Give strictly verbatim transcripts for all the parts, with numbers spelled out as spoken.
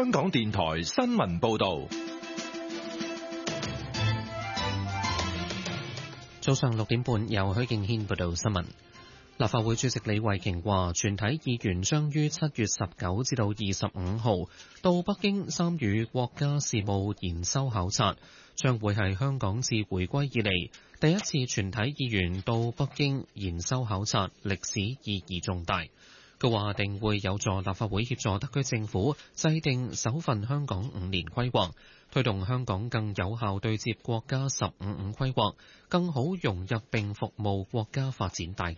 香港電台新聞報道。 早上六點半，由許敬軒報道新聞。立法會主席李慧瓊話，全體議員將於七月十九至到二十五號到北京參與國家事務研修考察，將會係香港自回歸以嚟第一次全體議員到北京研修考察，歷史意義重大。佢話定會有助立法會協助特區政府制定首份香港五年規劃，推動香港更有效對接國家十五五規劃，更好融入並服務國家發展大局。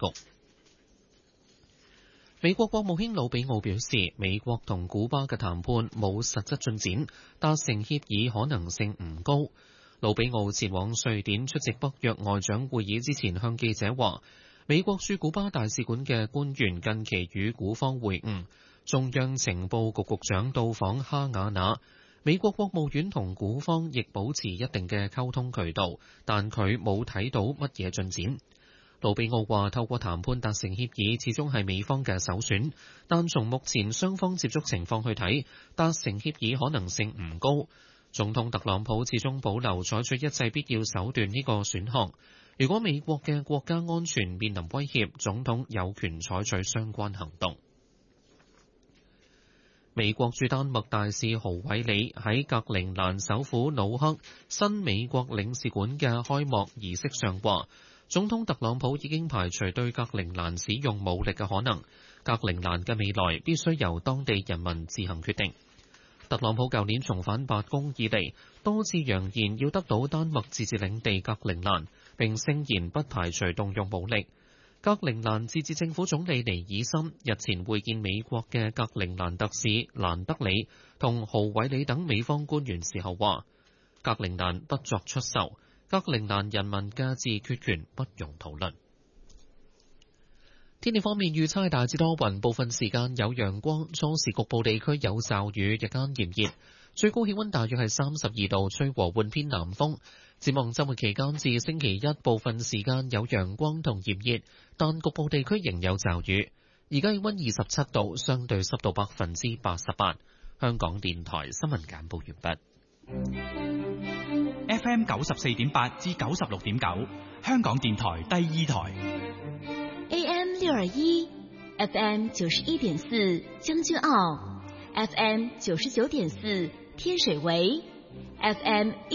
美國國務卿魯比奧表示，美國同古巴嘅談判冇實質進展，達成協議可能性唔高。魯比奧前往瑞典出席北約外長會議之前，向記者話，美國駐古巴大使館嘅官員近期與古方會晤，中央情報局局長到訪哈瓦那，美國國務院同古方亦保持一定嘅溝通渠道，但佢冇睇到乜嘢進展。魯比奧話，透過談判達成協議始終係美方嘅首選，但從目前雙方接觸情況去睇，達成協議可能性唔高。總統特朗普始終保留採取一切必要手段呢個選項。如果美國嘅國家安全面臨威脅，總統有權採取相關行動。美國駐丹麥大使豪偉里喺格陵蘭首府努克新美國領事館嘅開幕儀式上話，總統特朗普已經排除對格陵蘭使用武力嘅可能，格陵蘭嘅未來必須由當地人民自行決定。特朗普舊年重返白宮以嚟，多次揚言要得到丹麥自治領地格陵蘭，並聲言不排除動用武力。格陵蘭自治政府總理尼爾森日前會見美國嘅格陵蘭特使蘭德里同豪偉里等美方官員時候話，格陵蘭不作出售，格陵蘭人民嘅自決權不容討論。天氣方面，預測大致多雲，部分時間有陽光，初時局部地區有驟雨，日間炎熱，最高氣溫大約係三十二度，吹和緩偏南風。展望周末期間至星期一，部分時間有陽光同炎熱，但局部地區仍有驟雨。而家氣溫二十七度，相對濕度百分之八十八。香港電台新聞簡報完畢。 F M 九十四點八至九十六點九，香港電台第二台。 A M 六二一 ，F M 九十一點四，將軍澳 ，F M 九十九點四，天水圍 ，F M